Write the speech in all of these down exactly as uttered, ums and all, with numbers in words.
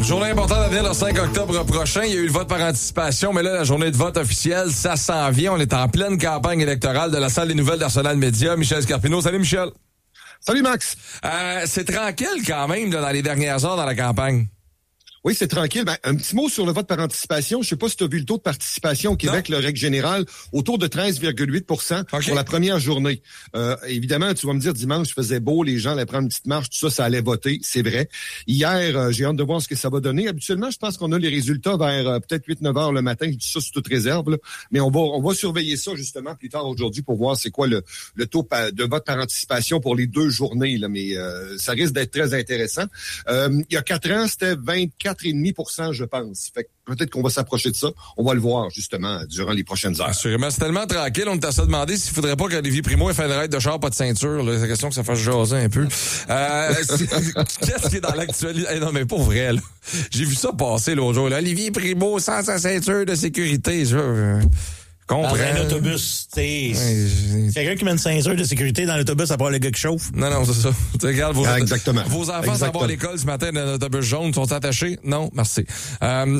Journée importante à venir le cinq octobre prochain. Il y a eu le vote par anticipation, mais là, la journée de vote officielle, ça s'en vient. On est en pleine campagne électorale de la salle des nouvelles d'Arsenal Média. Michel Scarpino. Salut, Michel. Salut, Max. Euh, c'est tranquille quand même là, dans les dernières heures dans la campagne. Oui, c'est tranquille. Ben, un petit mot sur le vote par anticipation. Je sais pas si tu as vu le taux de participation au Québec, non. Le règle générale, autour de treize virgule huit pour cent okay. Pour la première journée. Euh, évidemment, tu vas me dire, dimanche, il faisait beau, les gens allaient prendre une petite marche, tout ça, ça allait voter, c'est vrai. Hier, euh, j'ai hâte de voir ce que ça va donner. Habituellement, je pense qu'on a les résultats vers euh, peut-être huit neuf heures le matin. Je dis ça sous toute réserve, là. Mais on va on va surveiller ça justement plus tard aujourd'hui pour voir c'est quoi le, le taux de vote par anticipation pour les deux journées. Là. Mais euh, ça risque d'être très intéressant. Euh, il y a quatre ans, c'était vingt-quatre virgule cinq pour cent, je pense. Fait que peut-être qu'on va s'approcher de ça. On va le voir, justement, durant les prochaines heures. Assurément. C'est tellement tranquille. On t'a ça demandé s'il faudrait pas qu'Olivier Primo ait fait une raide de char, pas de ceinture. C'est la question que ça fasse jaser un peu. Euh, qu'est-ce qui est dans l'actualité? Eh non, mais pour vrai, là. J'ai vu ça passer l'autre jour, là. Olivier Primo sans sa ceinture de sécurité. Je euh, comprends. Dans un autobus, tu sais. Ouais, quelqu'un qui met une ceinture de sécurité dans l'autobus, à part le gars qui chauffe. Non, non, c'est ça. Regarde, vos, ah, exactement. Vos enfants exactement. s'en vont à l'école ce matin dans un autobus jaune, sont attachés? Non, merci. Euh,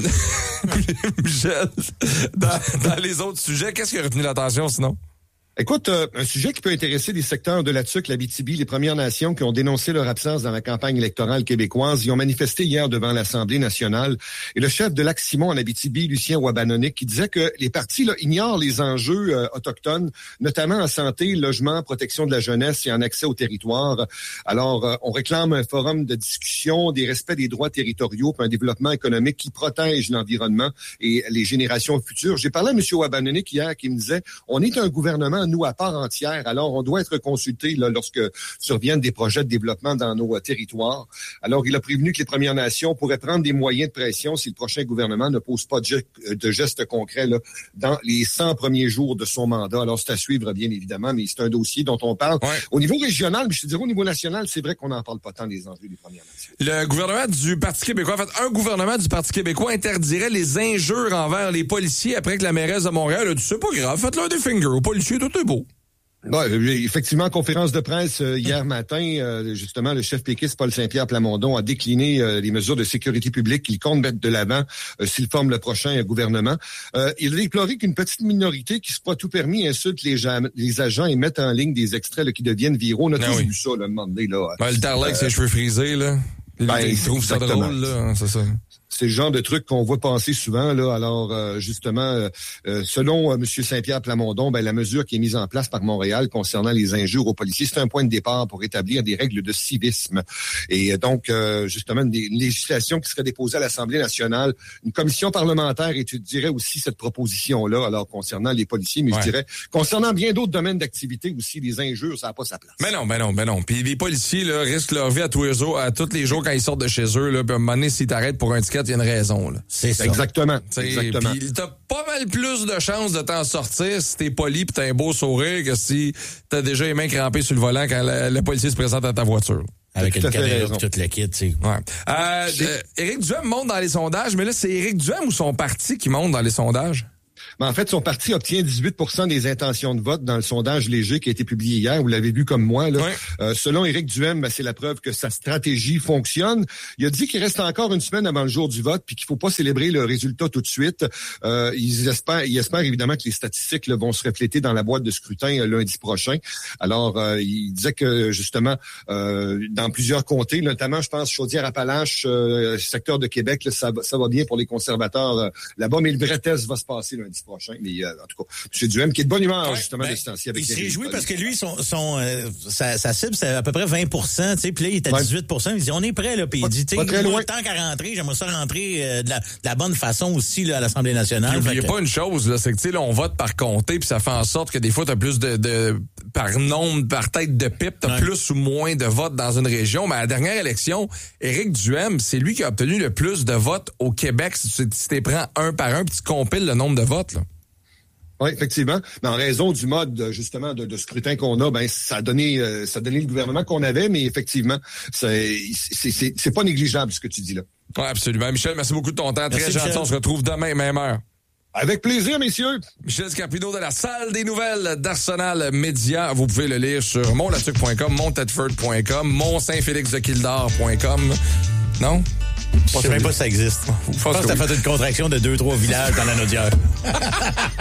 Michel, dans, dans les autres sujets, qu'est-ce qui a retenu l'attention sinon? Écoute, euh, un sujet qui peut intéresser des secteurs de la Tuque, l'Abitibi, les Premières Nations qui ont dénoncé leur absence dans la campagne électorale québécoise. Ils ont manifesté hier devant l'Assemblée nationale. Et le chef de Lac-Simon en Abitibi, Lucien Wabanonic, qui disait que les partis là, ignorent les enjeux euh, autochtones, notamment en santé, logement, protection de la jeunesse et en accès au territoire. Alors, euh, on réclame un forum de discussion, des respects des droits territoriaux, puis un développement économique qui protège l'environnement et les générations futures. J'ai parlé à M. Wabanonic hier qui me disait, on est un gouvernement nous à part entière. Alors, on doit être consulté là, lorsque surviennent des projets de développement dans nos euh, territoires. Alors, il a prévenu que les Premières Nations pourraient prendre des moyens de pression si le prochain gouvernement ne pose pas de, ge- de gestes concrets là, dans les cent premiers jours de son mandat. Alors, c'est à suivre, bien évidemment, mais c'est un dossier dont on parle. Ouais. Au niveau régional, mais je te dirais au niveau national, c'est vrai qu'on n'en parle pas tant des enjeux des Premières Nations. Le gouvernement du Parti québécois, en fait, un gouvernement du Parti québécois interdirait les injures envers les policiers après que la mairesse de Montréal a dit, c'est pas grave, faites-leur des fingers aux policiers, tout est beau. Ouais, effectivement, conférence de presse euh, hier matin, euh, justement, le chef péquiste Paul Saint-Pierre Plamondon a décliné euh, les mesures de sécurité publique qu'il compte mettre de l'avant euh, s'il forme le prochain euh, gouvernement. Euh, il a déploré qu'une petite minorité qui se croit tout permis insulte les, ja- les agents et mette en ligne des extraits là, qui deviennent viraux. On a ah tous oui. vu ça, là, demander là. Ben, le tarlac avec euh, ses cheveux frisés, là. Ben, il trouve ça drôle, là, c'est ça. C'est le genre de truc qu'on voit passer souvent là. Alors euh, justement, euh, selon euh, M. Saint-Pierre Plamondon, ben la mesure qui est mise en place par Montréal concernant les injures aux policiers, c'est un point de départ pour établir des règles de civisme. Et donc euh, justement une, une législation qui serait déposée à l'Assemblée nationale, une commission parlementaire étudierait aussi cette proposition-là. Alors concernant les policiers, mais ouais. je dirais concernant bien d'autres domaines d'activité aussi, les injures, ça n'a pas sa place. Mais non, mais non, mais non. Puis les policiers là risquent leur vie à tous les jours, à tous les jours quand ils sortent de chez eux. Là, puis à un moment donné, s'ils t'arrêtent pour un ticket, il y a une raison, là. C'est ça. Exactement. Exactement. Puis t'as pas mal plus de chances de t'en sortir si t'es poli pis t'as un beau sourire que si t'as déjà les mains crampées sur le volant quand le, le policier se présente à ta voiture. Avec une caméra et toute la kit, tu sais. Ouais. Euh, euh, Éric Duhem monte dans les sondages, mais là, c'est Éric Duhem ou son parti qui monte dans les sondages? Mais en fait, son parti obtient dix-huit pour cent des intentions de vote dans le sondage léger qui a été publié hier. Vous l'avez vu comme moi. Là. Oui. Euh, selon Éric Duhem, ben, c'est la preuve que sa stratégie fonctionne. Il a dit qu'il reste encore une semaine avant le jour du vote puis qu'il faut pas célébrer le résultat tout de suite. Euh, ils espèrent, il espère évidemment que les statistiques là, vont se refléter dans la boîte de scrutin euh, lundi prochain. Alors, euh, il disait que justement, euh, dans plusieurs comtés, notamment, je pense, Chaudière-Appalaches, euh, secteur de Québec, là, ça, ça va bien pour les conservateurs euh, là-bas, mais le vrai test va se passer lundi prochain. Mais euh, en tout cas, M. Duhem qui est de bonne humeur, ouais, justement, ben, de ce temps-ci. Avec il s'est réjoui parce que lui, son, son, euh, sa, sa cible, c'est à peu près vingt pour cent, tu sais, puis là, il est à dix-huit pour cent. Il dit, on est prêt, là, puis il dit, tu sais, tant qu'à rentrer, j'aimerais ça rentrer euh, de, la, de la bonne façon aussi, là, à l'Assemblée nationale. N'oubliez que... pas une chose, là, c'est que, tu sais, là, on vote par comté, puis ça fait en sorte que des fois, t'as plus de, de par nombre, par tête de pipe, t'as ouais. plus ou moins de votes dans une région. Mais à la dernière élection, Éric Duhem, c'est lui qui a obtenu le plus de votes au Québec. Si tu si t'es prends un par un, puis tu compiles le nombre de votes, là. Oui, effectivement. Mais en raison du mode, justement, de, de scrutin qu'on a, ben ça a donné euh, ça a donné le gouvernement qu'on avait, mais effectivement, c'est, c'est, c'est, c'est pas négligeable ce que tu dis là. Oui, absolument. Michel, merci beaucoup de ton temps. Très gentil. On se retrouve demain, même heure. Avec plaisir, messieurs. Michel Scarpino de la salle des nouvelles d'Arsenal Média. Vous pouvez le lire sur montlatuc point com, montedford point com, mont saint félix de kildare point com. Non? Je sais même pas si ça existe. Je pense que t'as fait une contraction de deux, trois villages dans la Naudière.